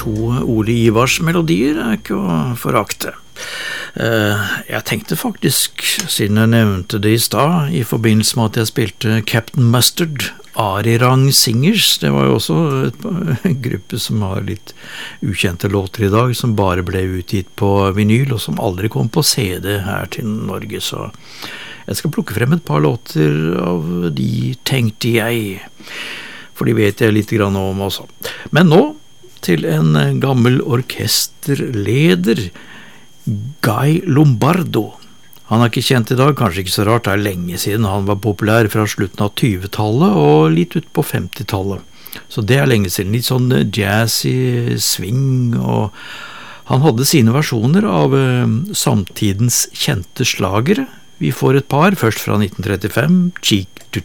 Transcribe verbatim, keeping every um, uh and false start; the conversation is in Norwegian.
to Ole Ivars melodier er ikke å forakte. Jeg tenkte faktisk, siden jeg nevnte det i stad, i forbindelse med at jeg spilte Captain Mustard, Arirang Singers, det var jo også en gruppe som har litt ukjente låter i dag, som bare ble utgitt på vinyl, og som aldri kom på C D her til Norge, så jeg skal plukke frem et par låter av de, tenkte jeg, for de vet jeg litt grann om også. Men nå til en gammel orkesterleder, Guy Lombardo. Han er ikke kjent i dag, kanskje ikke så rart, det er lenge siden. Han var populær fra slutten av tjuetallet og litt ut på femtitallet. Så det er lenge siden, litt sånn jazzy swing, og han hadde sine versjoner av eh, samtidens kjente slagere. Vi får et par, først fra nitten trettifem, Cheek